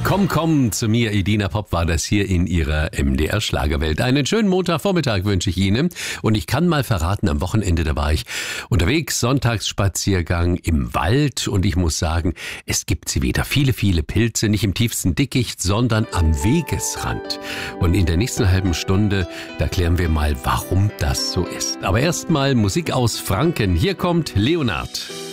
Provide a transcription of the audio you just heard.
Komm, komm zu mir, Edina Pop war das hier in ihrer MDR-Schlagerwelt. Einen schönen Montagvormittag wünsche ich Ihnen. Und ich kann mal verraten, am Wochenende, da war ich unterwegs, Sonntagsspaziergang im Wald. Und ich muss sagen, es gibt sie wieder. Viele, viele Pilze, nicht im tiefsten Dickicht, sondern am Wegesrand. Und in der nächsten halben Stunde, da klären wir mal, warum das so ist. Aber erstmal Musik aus Franken. Hier kommt Leonard.